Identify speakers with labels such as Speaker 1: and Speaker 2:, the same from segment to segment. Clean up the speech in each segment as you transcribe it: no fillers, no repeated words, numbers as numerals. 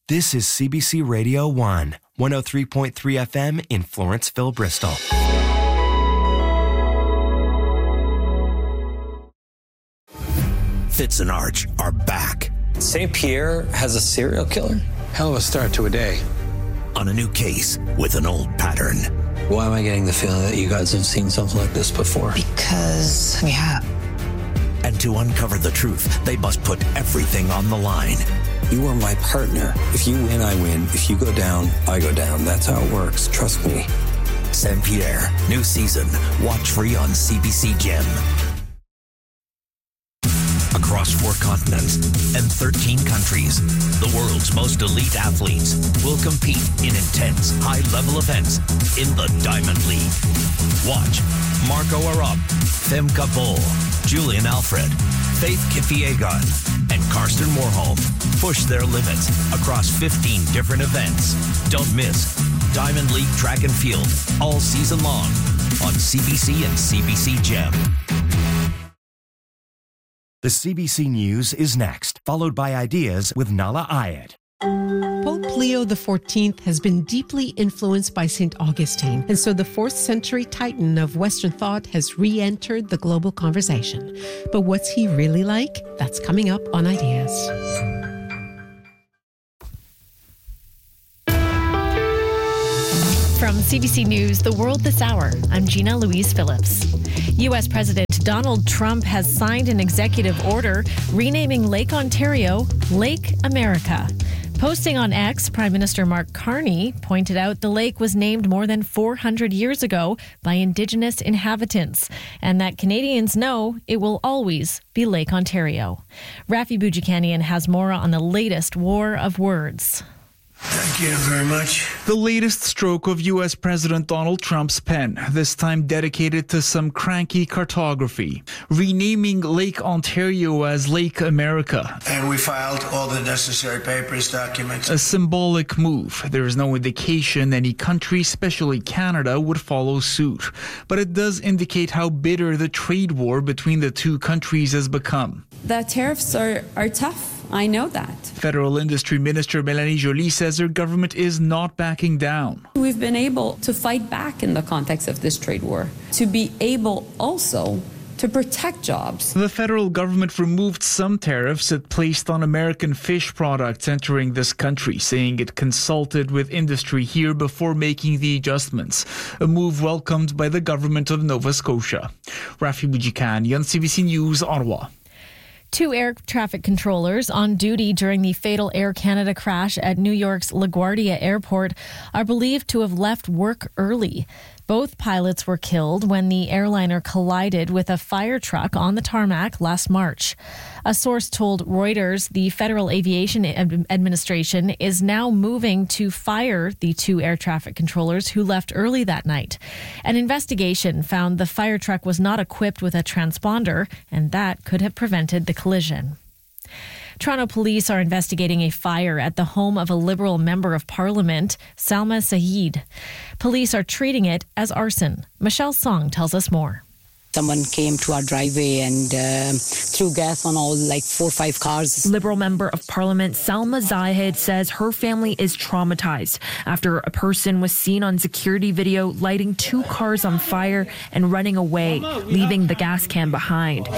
Speaker 1: This is CBC Radio 1, 103.3 FM in Florenceville, Bristol.
Speaker 2: Fitz and Arch are back.
Speaker 3: St. Pierre has a serial killer?
Speaker 4: Hell of a start to a day.
Speaker 2: On a new case with an old pattern.
Speaker 3: Why am I getting the feeling that you guys have seen something like this before?
Speaker 5: Because we have.
Speaker 2: And to uncover the truth, they must put everything on the line.
Speaker 3: You are my partner. If you win, I win. If you go down, I go down. That's how it works. Trust me.
Speaker 2: St. Pierre, new season. Watch free on CBC Gem. Across 4 continents and 13 countries, the world's most elite athletes will compete in intense, high-level events in the Diamond League. Watch Marco Arop, Femke Bol, Julian Alfred, Faith Kipyegon, and Karsten Warholm push their limits across 15 different events. Don't miss Diamond League Track and Field all season long on CBC and CBC Gem.
Speaker 1: The CBC News is next, followed by Ideas with Nala Ayed.
Speaker 6: Pope Leo XIV has been deeply influenced by St. Augustine, and so the 4th century titan of Western thought has re-entered the global conversation. But what's he really like? That's coming up on Ideas.
Speaker 7: From CBC News, The World This Hour, I'm Gina Louise Phillips. U.S. President Donald Trump has signed an executive order renaming Lake Ontario Lake America. Posting on X, Prime Minister Mark Carney pointed out the lake was named more than 400 years ago by Indigenous inhabitants, and that Canadians know it will always be Lake Ontario. Rafi Boudjikanian has more on the latest war of words.
Speaker 8: Thank you very much.
Speaker 9: The latest stroke of U.S. President Donald Trump's pen, this time dedicated to some cranky cartography, renaming Lake Ontario as Lake America.
Speaker 8: And we filed all the necessary papers, documents.
Speaker 9: A symbolic move. There is no indication any country, especially Canada, would follow suit. But it does indicate how bitter the trade war between the two countries has become.
Speaker 10: The tariffs are tough. I know that.
Speaker 9: Federal Industry Minister Mélanie Joly says her government is not backing down.
Speaker 10: We've been able to fight back in the context of this trade war, to be able also to protect jobs.
Speaker 9: The federal government removed some tariffs it placed on American fish products entering this country, saying it consulted with industry here before making the adjustments, a move welcomed by the government of Nova Scotia. Rafi Boudjikanian, CBC News, Ottawa.
Speaker 7: 2 air traffic controllers on duty during the fatal Air Canada crash at New York's LaGuardia Airport are believed to have left work early. Both pilots were killed when the airliner collided with a fire truck on the tarmac last March. A source told Reuters the Federal Aviation Administration is now moving to fire the 2 air traffic controllers who left early that night. An investigation found the fire truck was not equipped with a transponder, and that could have prevented the collision. Toronto police are investigating a fire at the home of a Liberal member of Parliament, Salma Saeed. Police are treating it as arson. Michelle Song tells us more.
Speaker 11: Someone came to our driveway and threw gas on all 4 or 5 cars.
Speaker 12: Liberal member of Parliament Salma Zahid says her family is traumatized after a person was seen on security video lighting 2 cars on fire and running away, leaving the gas can behind.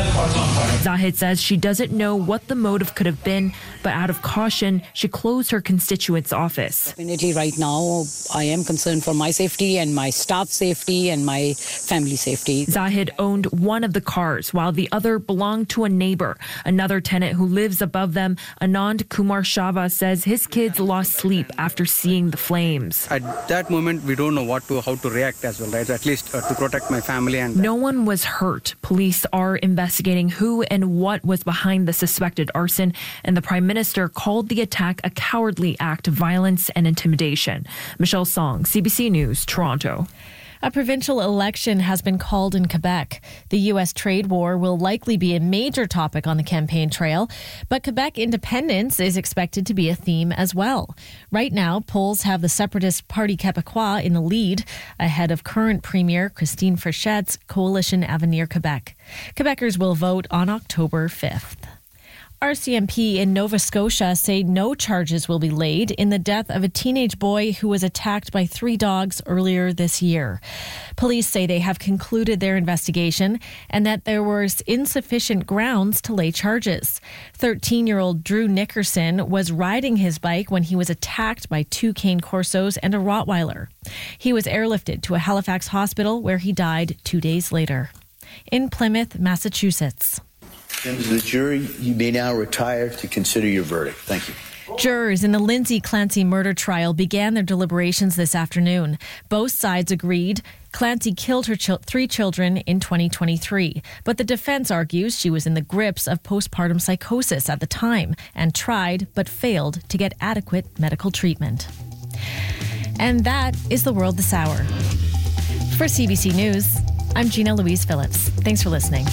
Speaker 12: Zahid says she doesn't know what the motive could have been, but out of caution, she closed her constituent's office.
Speaker 11: Definitely right now, I am concerned for my safety and my staff's safety and my family safety.
Speaker 12: Zahid owned one of the cars, while the other belonged to a neighbor. Another tenant who lives above them, Anand Kumar Shava, says his kids lost sleep after seeing the flames.
Speaker 13: At that moment, we don't know how to react as well, right? At least to protect my family. And
Speaker 12: no one was hurt. Police are investigating who and what was behind the suspected arson, and the Prime Minister called the attack a cowardly act of violence and intimidation. Michelle Song, CBC News, Toronto.
Speaker 7: A provincial election has been called in Quebec. The U.S. trade war will likely be a major topic on the campaign trail, but Quebec independence is expected to be a theme as well. Right now, polls have the separatist Parti Québécois in the lead, ahead of current Premier Christine Frechett's Coalition Avenir Quebec. Quebecers will vote on October 5th. RCMP in Nova Scotia say no charges will be laid in the death of a teenage boy who was attacked by 3 dogs earlier this year. Police say they have concluded their investigation and that there was insufficient grounds to lay charges. 13-year-old Drew Nickerson was riding his bike when he was attacked by 2 Cane Corsos and a Rottweiler. He was airlifted to a Halifax hospital where he died 2 days later. In Plymouth, Massachusetts.
Speaker 4: Members of the jury, you may now retire to consider your verdict. Thank you.
Speaker 7: Jurors in the Lindsay Clancy murder trial began their deliberations this afternoon. Both sides agreed Clancy killed her 3 children in 2023, but the defense argues she was in the grips of postpartum psychosis at the time and tried but failed to get adequate medical treatment. And that is the world this hour. For CBC News, I'm Gina Louise Phillips. Thanks for listening.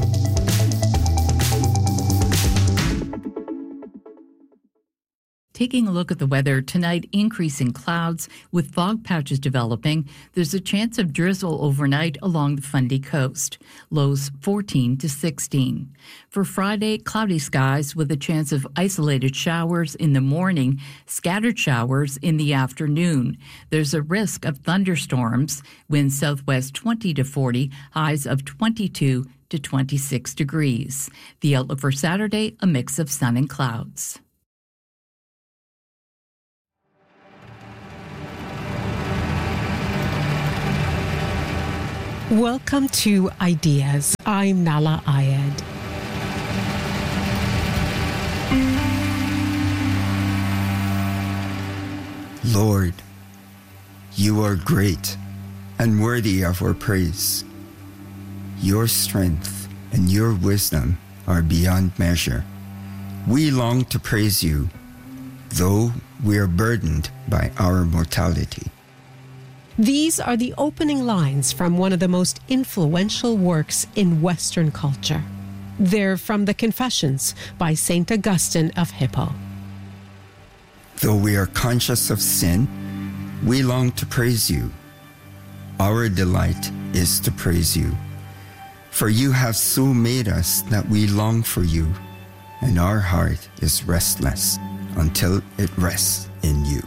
Speaker 14: Taking a look at the weather tonight, increasing clouds with fog patches developing. There's a chance of drizzle overnight along the Fundy coast. Lows 14 to 16. For Friday, cloudy skies with a chance of isolated showers in the morning, scattered showers in the afternoon. There's a risk of thunderstorms. Winds southwest 20 to 40, highs of 22 to 26 degrees. The outlook for Saturday, a mix of sun and clouds.
Speaker 6: Welcome to Ideas. I'm Nala Ayed.
Speaker 15: Lord, you are great and worthy of our praise. Your strength and your wisdom are beyond measure. We long to praise you, though we are burdened by our mortality.
Speaker 6: These are the opening lines from one of the most influential works in Western culture. They're from the Confessions by St. Augustine of Hippo.
Speaker 15: Though we are conscious of sin, we long to praise you. Our delight is to praise you. For you have so made us that we long for you, and our heart is restless until it rests in you.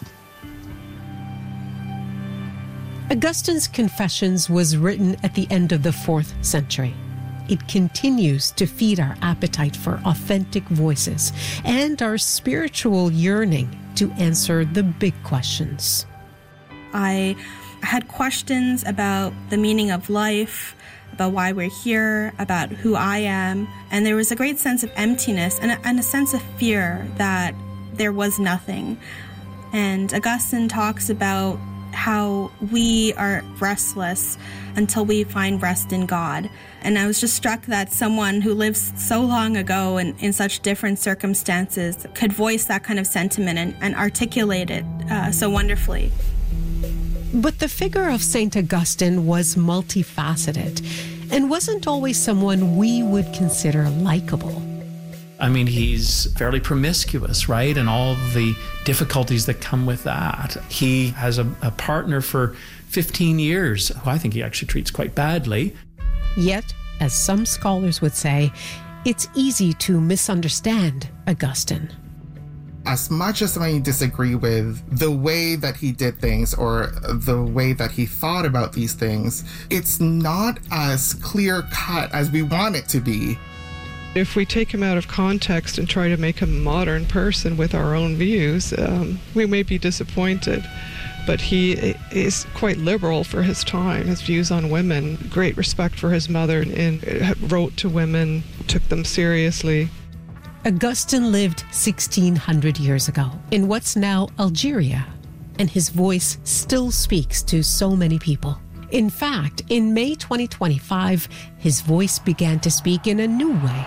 Speaker 6: Augustine's Confessions was written at the end of the 4th century. It continues to feed our appetite for authentic voices and our spiritual yearning to answer the big questions.
Speaker 16: I had questions about the meaning of life, about why we're here, about who I am, and there was a great sense of emptiness and a sense of fear that there was nothing. And Augustine talks about how we are restless until we find rest in God. And I was just struck that someone who lives so long ago and in such different circumstances could voice that kind of sentiment and articulate it so wonderfully.
Speaker 6: But the figure of St. Augustine was multifaceted and wasn't always someone we would consider likable.
Speaker 17: I mean, he's fairly promiscuous, right? And all the difficulties that come with that. He has a partner for 15 years, who I think he actually treats quite badly.
Speaker 6: Yet, as some scholars would say, it's easy to misunderstand Augustine.
Speaker 18: As much as I disagree with the way that he did things or the way that he thought about these things, it's not as clear-cut as we want it to be.
Speaker 19: If we take him out of context and try to make him a modern person with our own views, we may be disappointed. But he is quite liberal for his time, his views on women, great respect for his mother, and wrote to women, took them seriously.
Speaker 6: Augustine lived 1,600 years ago in what's now Algeria, and his voice still speaks to so many people. In fact, in May 2025, his voice began to speak in a new way.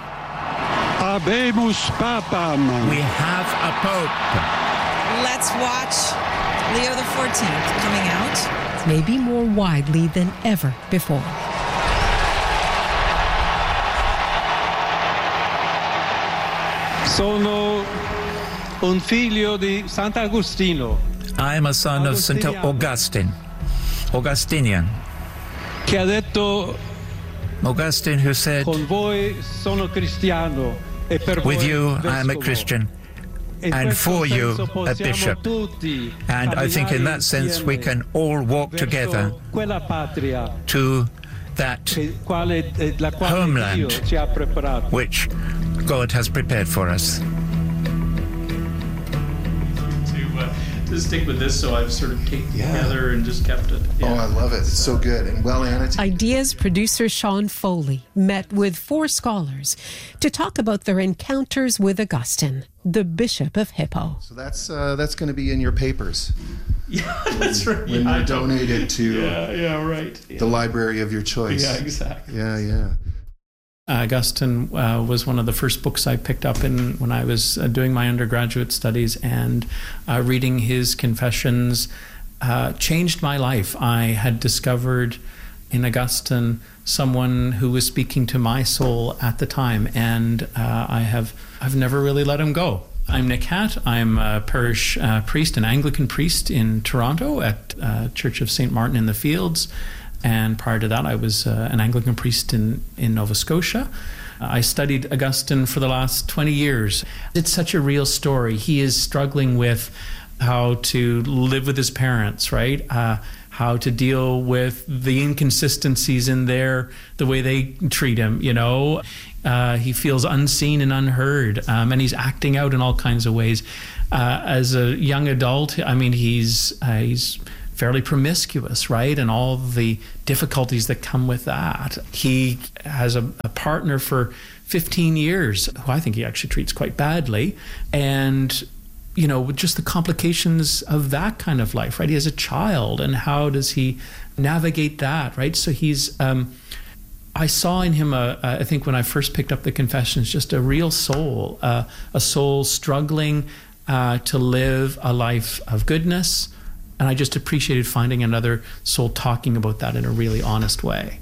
Speaker 20: Habemus Papam. We have a pope.
Speaker 5: Let's watch Leo XIV coming out.
Speaker 6: Maybe more widely than ever before.
Speaker 20: Sono un figlio di Sant'Agostino.
Speaker 21: I am a son of St. Augustine. Augustinian.
Speaker 20: Che ha detto,
Speaker 21: Augustine, who said,
Speaker 20: con voi sono cristiano
Speaker 21: With you, I am a Christian, and for you, a bishop. And I think in that sense, we can all walk together to that homeland which God has prepared for us.
Speaker 17: To stick with this, so I've sort of taken together and just kept it.
Speaker 3: Yeah. Oh, I love it. It's so good and well annotated.
Speaker 6: Ideas producer Sean Foley met with 4 scholars to talk about their encounters with Augustine, the Bishop of Hippo.
Speaker 3: So that's going to be in your papers.
Speaker 17: Yeah, that's right.
Speaker 3: When they're donated to
Speaker 17: the
Speaker 3: library of your choice.
Speaker 17: Yeah, exactly.
Speaker 3: Yeah.
Speaker 17: Augustine was one of the first books I picked up when I was doing my undergraduate studies, and reading his Confessions changed my life. I had discovered in Augustine someone who was speaking to my soul at the time, and I've never really let him go. I'm Nick Hatt. I'm a parish priest, an Anglican priest in Toronto at Church of St. Martin in the Fields. And prior to that, I was an Anglican priest in Nova Scotia. I studied Augustine for the last 20 years. It's such a real story. He is struggling with how to live with his parents, right? How to deal with the inconsistencies in the way they treat him, you know. He feels unseen and unheard, and he's acting out in all kinds of ways. As a young adult, I mean, he's fairly promiscuous, right? And all the difficulties that come with that. He has a partner for 15 years, who I think he actually treats quite badly. And, you know, just the complications of that kind of life, right? He has a child, and how does he navigate that, right? So he's, I saw in him, I think when I first picked up the Confessions, just a real soul, a soul struggling to live a life of goodness. And I just appreciated finding another soul talking about that in a really honest way.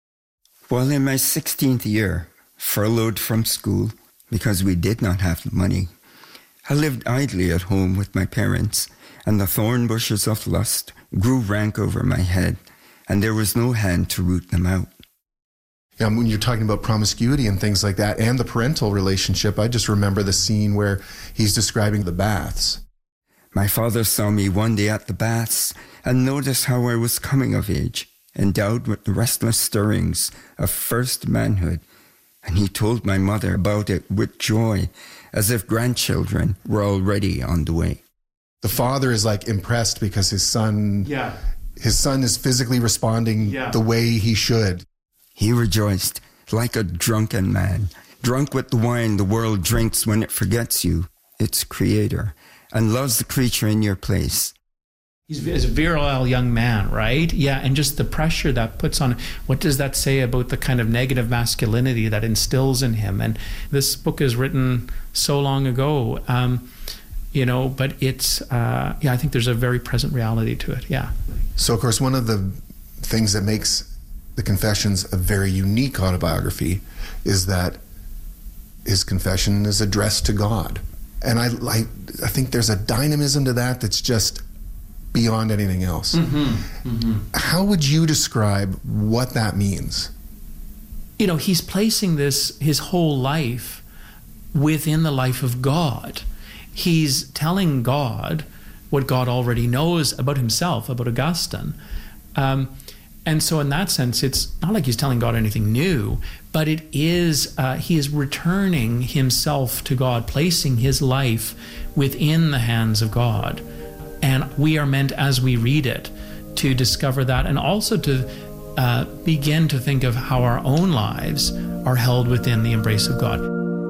Speaker 15: Well, in my 16th year, furloughed from school because we did not have the money, I lived idly at home with my parents, and the thorn bushes of lust grew rank over my head, and there was no hand to root them out.
Speaker 3: Yeah, when you're talking about promiscuity and things like that, and the parental relationship, I just remember the scene where he's describing the baths.
Speaker 15: My father saw me one day at the baths and noticed how I was coming of age, endowed with the restless stirrings of first manhood, and he told my mother about it with joy, as if grandchildren were already on the way.
Speaker 3: The father is like impressed because his son is physically responding the way he should.
Speaker 15: He rejoiced like a drunken man, drunk with the wine the world drinks when it forgets you, its creator, and loves the creature in your place.
Speaker 17: He's a virile young man, right? Yeah, and just the pressure that puts on, what does that say about the kind of negative masculinity that instills in him? And this book is written so long ago, you know, but it's, I think there's a very present reality to it, yeah.
Speaker 3: So, of course, one of the things that makes the Confessions a very unique autobiography is that his confession is addressed to God. And I think there's a dynamism to that that's just beyond anything else. How would you describe what that means?
Speaker 17: You know, he's placing his whole life within the life of God. He's telling God what God already knows about himself, about Augustine. And so in that sense, it's not like he's telling God anything new, but it is, he is returning himself to God, placing his life within the hands of God. And we are meant, as we read it, to discover that, and also to begin to think of how our own lives are held within the embrace of God.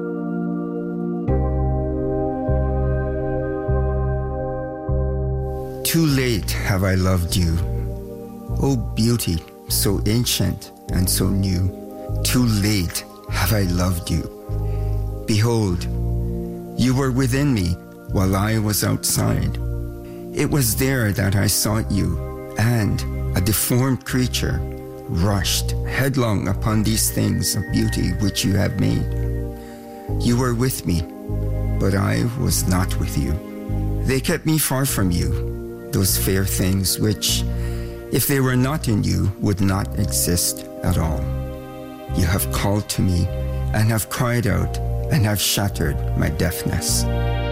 Speaker 15: Too late have I loved you. O beauty, so ancient and so new, too late have I loved you. Behold, you were within me while I was outside. It was there that I sought you, and a deformed creature rushed headlong upon these things of beauty which you have made. You were with me, but I was not with you. They kept me far from you, those fair things which, if they were not in you, would not exist at all. You have called to me and have cried out, and have shattered my deafness.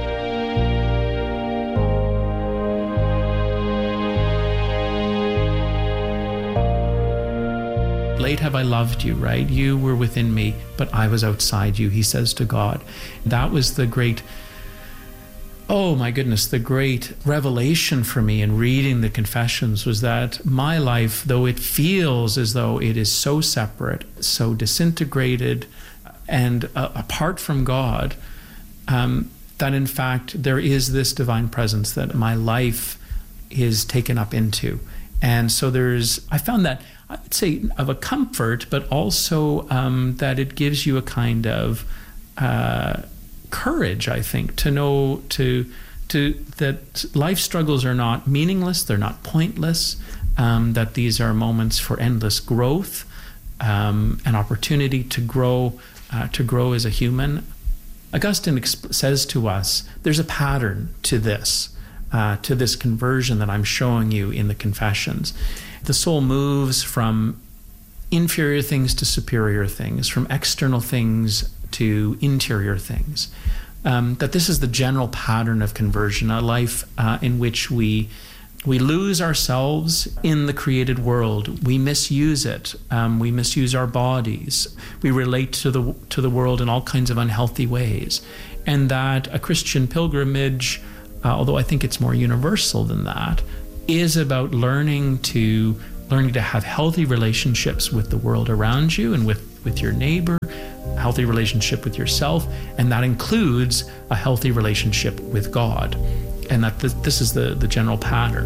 Speaker 17: Late have I loved you, right? You were within me, but I was outside you, he says to God. That was the great, oh my goodness, the great revelation for me in reading the Confessions was that my life, though it feels as though it is so separate, so disintegrated, and apart from God, that in fact there is this divine presence that my life is taken up into. And so I found that, I would say, of a comfort, but also that it gives you a kind of courage, I think, to know that life struggles are not meaningless, they're not pointless, that these are moments for endless growth, an opportunity to grow as a human. Augustine says to us, there's a pattern to this conversion that I'm showing you in the Confessions. The soul moves from inferior things to superior things, from external things to interior things. That this is the general pattern of conversion, a life in which we lose ourselves in the created world. We misuse it. We misuse our bodies. We relate to the world in all kinds of unhealthy ways. And that a Christian pilgrimage, although I think it's more universal than that, is about learning to have healthy relationships with the world around you and with your neighbor, a healthy relationship with yourself, and that includes a healthy relationship with God. And that this is the general pattern.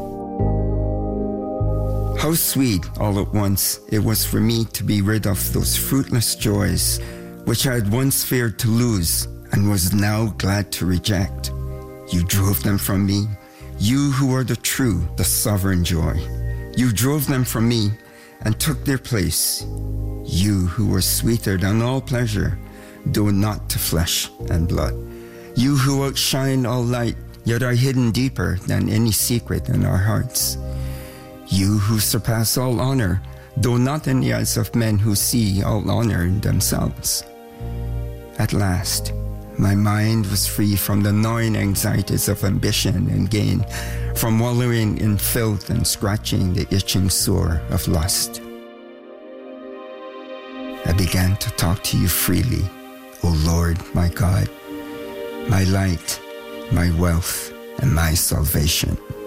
Speaker 15: How sweet all at once it was for me to be rid of those fruitless joys which I had once feared to lose and was now glad to reject. You drove them from me, you who are the true, the sovereign joy. You drove them from me and took their place. You who were sweeter than all pleasure, though not to flesh and blood. You who outshine all light, yet are hidden deeper than any secret in our hearts. You who surpass all honor, though not in the eyes of men who see all honor in themselves. At last, my mind was free from the gnawing anxieties of ambition and gain, from wallowing in filth and scratching the itching sore of lust. I began to talk to you freely, O Lord, my God, my light, my wealth, and my salvation.